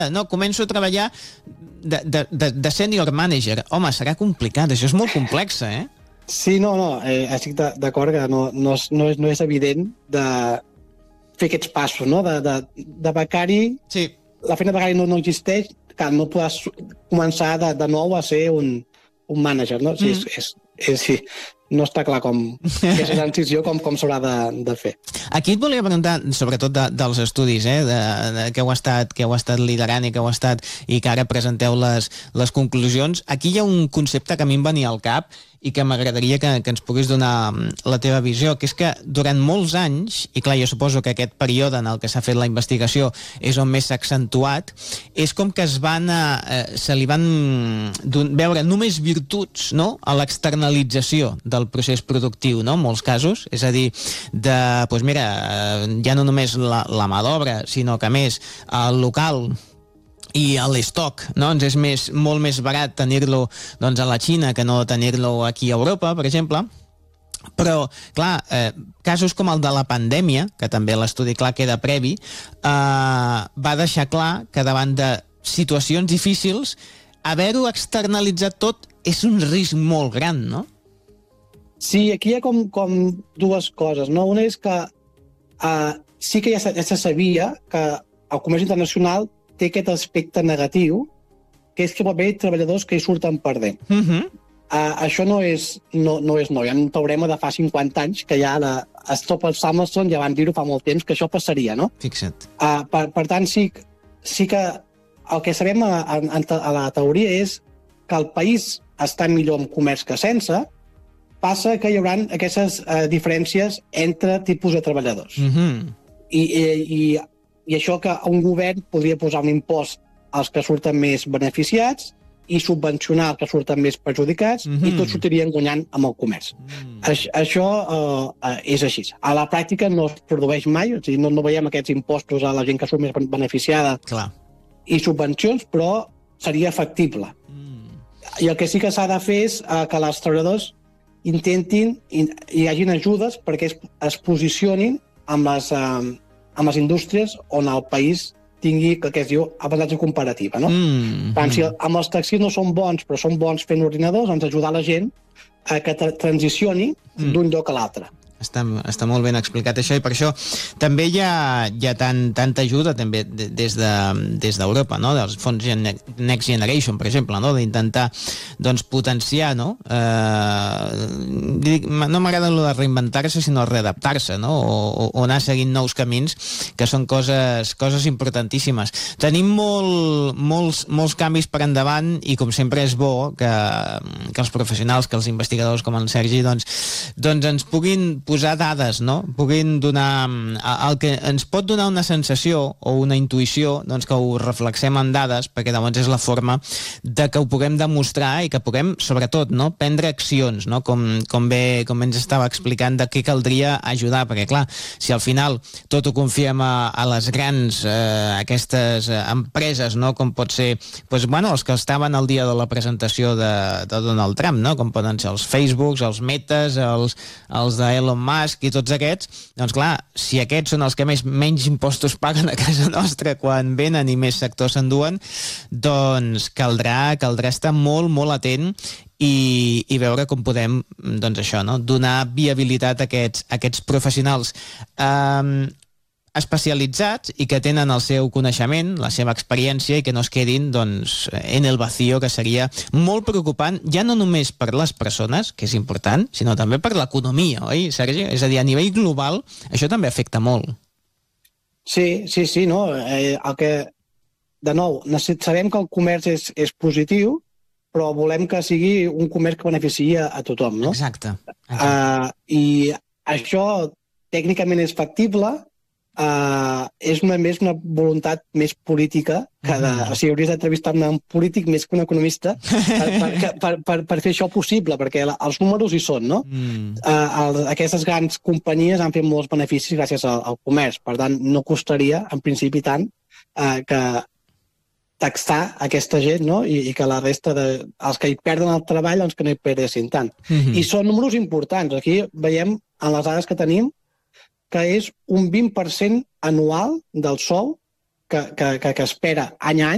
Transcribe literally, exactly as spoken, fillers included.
no, començo a treballar de, de, de, de senior manager. Home, serà complicat, això és molt complex, eh? Sí, no, no, eh, estic d'acord que no, no, és, no, és, no és evident de fer aquests passos, no? De, de, de becari, sí. La feina de becari no, no existeix, que no podràs començar de, de nou a ser un, un manager, no? Sí, mm. és, és, és, sí, no està clar com aquesta transició com, com s'haurà de, de fer. Aquí et volia preguntar, sobretot de, dels estudis, eh, de, de, que, heu estat, que heu estat liderant i que heu estat i que ara presenteu les, les conclusions. Aquí hi ha un concepte que a mi em venia al cap i que m'agradaria que, que ens puguis donar la teva visió, que és que durant molts anys, i clar, jo suposo que aquest període en el que s'ha fet la investigació és on més s'ha accentuat, és com que es van, eh, se li van veure només virtuts, no?, a l'externalització del procés productiu, no?, en molts casos, és a dir, de, doncs mira, ja no només la, la mà d'obra, sinó que a més el local i a l'estoc, no? Ens és més, molt més barat tenir-lo doncs, a la Xina que no tenir-lo aquí a Europa, per exemple. Però, clar, eh, casos com el de la pandèmia, que també l'estudi clar queda previ, eh, va deixar clar que davant de situacions difícils, haver-ho externalitzat tot és un risc molt gran, no? Sí, aquí hi ha com, com dues coses, no? Una és que eh, sí que ja se, ja se sabia que el comerç internacional té aquest aspecte negatiu, que és que pot haver treballadors que hi surten perdent. Uh -huh. uh, això no és, no, no és nou. Hi ha un teorema de fa cinquanta anys que ja la, Stoffel Samuelson ja van dir-ho fa molt temps, que això passaria, no? Fixa't. Uh, per, per tant, sí, sí que el que sabem a, a, a la teoria és que el país està millor en comerç que sense, passa que hi haurà aquestes uh, diferències entre tipus de treballadors. Uh -huh. I, i, i I això que un govern podria posar un impost als que surten més beneficiats i subvencionar els que surten més perjudicats mm-hmm. i tots sortirien guanyant amb el comerç. Mm. Aix, això uh, és així. A la pràctica no es produeix mai, o sigui, no, no veiem aquests impostos a la gent que surt més beneficiada Clar. i subvencions, però seria factible. Mm. I el que sí que s'ha de fer és uh, que els treballadors intentin, i hi hagin ajudes perquè es, es posicionin amb les... Uh, amb les indústries on el país tingui el que es diu avantatge comparativa, no? Mm, tant, mm. si amb els taxis no són bons, però són bons fent ordinadors, doncs ajudar la gent a que tra transicioni mm. d'un lloc a l'altre. Està, està molt ben explicat això, i per això també hi ha, hi ha tant, tanta ajuda també des d'Europa, de, no? Dels fons Next Generation, per exemple, no? D'intentar doncs, potenciar, no? Eh, no m'agrada el de reinventar-se, sinó readaptar-se, no? O, o anar seguint nous camins, que són coses, coses importantíssimes. Tenim molt, molts, molts canvis per endavant, i com sempre és bo que, que els professionals, que els investigadors com en Sergi, doncs, doncs ens puguin posar dades, no? Puguin donar el que ens pot donar una sensació o una intuïció, doncs que ho reflexem en dades, perquè llavors és la forma de que ho puguem demostrar i que puguem, sobretot, no? Prendre accions, no? Com, com bé com ens estava explicant de què caldria ajudar, perquè clar, si al final tot ho confiem a, a les grans eh, aquestes eh, empreses, no? Com pot ser, doncs, bueno, els que estaven al dia de la presentació de, de Donald Trump, no? Com poden ser els Facebooks, els Metes, els, els de Elon Musk i tots aquests, doncs clar, si aquests són els que més menys impostos paguen a casa nostra quan venen i més sectors s'enduen, doncs caldrà, caldrà estar molt, molt atent i, i veure com podem, doncs això, no? Donar viabilitat a aquests, a aquests professionals um, especialitzats i que tenen el seu coneixement, la seva experiència, i que no es quedin doncs, en el vacío, que seria molt preocupant, ja no només per les persones, que és important, sinó també per l'economia, oi, Sergi? És a dir, a nivell global, això també afecta molt. Sí, sí, sí, no? Eh, el que, de nou, sabem que el comerç és, és positiu, però volem que sigui un comerç que beneficia a tothom, no? Exacte. Exacte. Uh, I això tècnicament és factible. Uh, és una, més una voluntat més política que de, mm. o sigui, hauries d'entrevistar un polític més que un economista per, per, per, per, per fer això possible, perquè la, els números hi són, no? Mm. Uh, el, aquestes grans companyies han fet molts beneficis gràcies al, al comerç, per tant no costaria en principi tant uh, que taxar aquesta gent, no? I, i que la resta de, els que hi perden el treball, doncs que no hi perdessin tant. Mm-hmm. I són números importants. Aquí veiem en les dades que tenim que és un vint per cent anual del sou que, que, que, que espera any a any